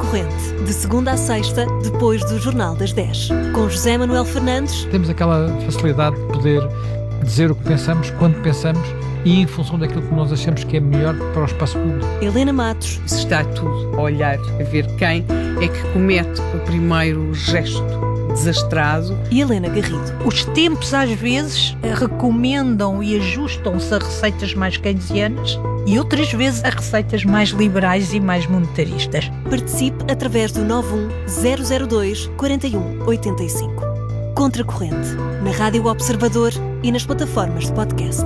Corrente, de segunda a sexta, depois do Jornal das 10. Com José Manuel Fernandes. Temos aquela facilidade de poder dizer o que pensamos, quando pensamos e em função daquilo que nós achamos que é melhor para o espaço público. Helena Matos. Se está tudo a olhar, a ver quem é que comete o primeiro gesto desastrado. E Helena Garrido. Os tempos às vezes recomendam e ajustam-se a receitas mais keynesianas e outras vezes a receitas mais liberais e mais monetaristas. Participe através do 91002 4185. Contracorrente, na Rádio Observador e nas plataformas de podcast.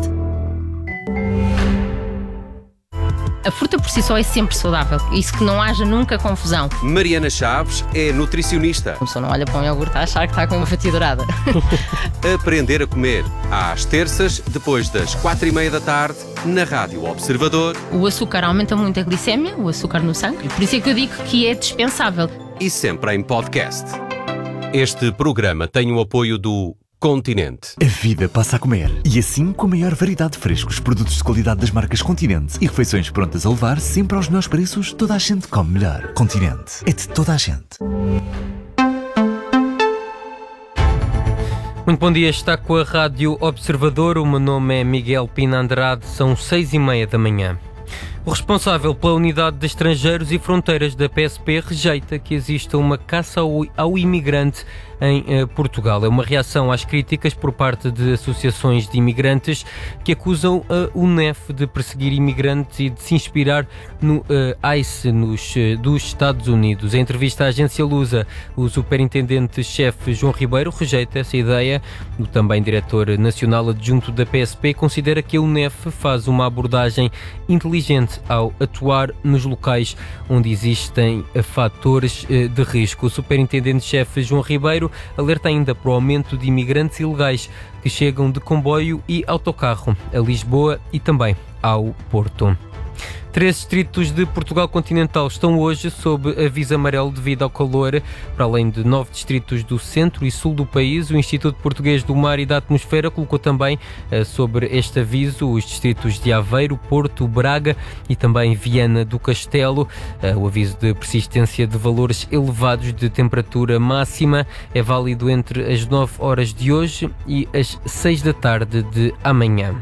A fruta por si só é sempre saudável. Isso que não haja nunca confusão. Mariana Chaves é nutricionista. A pessoa não olha para um iogurte a achar que está com uma fatia dourada. Aprender a comer, às terças, depois das 4:30 da tarde, na Rádio Observador. O açúcar aumenta muito a glicémia, o açúcar no sangue. Por isso é que eu digo que é dispensável. E sempre em podcast. Este programa tem o apoio do Continente. A vida passa a comer. E assim, com a maior variedade de frescos, produtos de qualidade das marcas Continente e refeições prontas a levar, sempre aos melhores preços, toda a gente come melhor. Continente. É de toda a gente. Muito bom dia, está com a Rádio Observador. O meu nome é Miguel Pina Andrade, são 6:30 da manhã. O responsável pela Unidade de Estrangeiros e Fronteiras da PSP rejeita que exista uma caça ao imigrante em Portugal. É uma reação às críticas por parte de associações de imigrantes que acusam a UNEF de perseguir imigrantes e de se inspirar no ICE dos Estados Unidos. Em entrevista à agência Lusa, o superintendente-chefe João Ribeiro rejeita essa ideia. O também diretor nacional adjunto da PSP considera que a UNEF faz uma abordagem inteligente ao atuar nos locais onde existem fatores de risco. O superintendente-chefe João Ribeiro alerta ainda para o aumento de imigrantes ilegais que chegam de comboio e autocarro a Lisboa e também ao Porto. 3 distritos de Portugal continental estão hoje sob aviso amarelo devido ao calor, para além de 9 distritos do centro e sul do país. O Instituto Português do Mar e da Atmosfera colocou também sobre este aviso os distritos de Aveiro, Porto, Braga e também Viana do Castelo. O aviso de persistência de valores elevados de temperatura máxima é válido entre as 9 horas de hoje e as 6 da tarde de amanhã.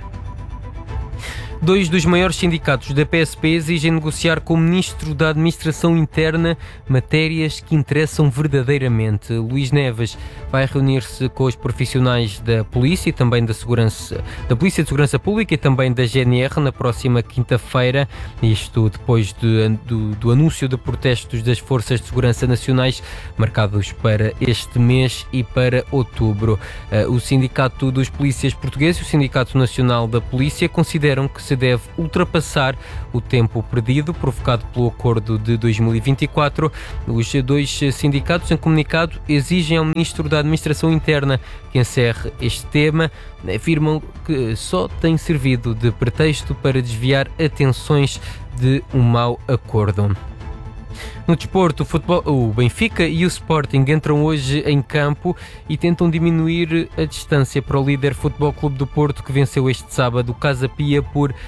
2 dos maiores sindicatos da PSP exigem negociar com o Ministro da Administração Interna matérias que interessam verdadeiramente. Luís Neves vai reunir-se com os profissionais da Polícia e também da Polícia de Segurança Pública e também da GNR na próxima quinta-feira. Isto depois do anúncio de protestos das Forças de Segurança Nacionais marcados para este mês e para outubro. O Sindicato dos Polícias Portugueses e o Sindicato Nacional da Polícia consideram que se deve ultrapassar o tempo perdido provocado pelo acordo de 2024. Os 2 sindicatos, em comunicado, exigem ao Ministro da Administração Interna que encerre este tema. Afirmam que só tem servido de pretexto para desviar atenções de um mau acordo. No desporto, o Benfica e o Sporting entram hoje em campo e tentam diminuir a distância para o líder Futebol Clube do Porto, que venceu este sábado o Casa Pia por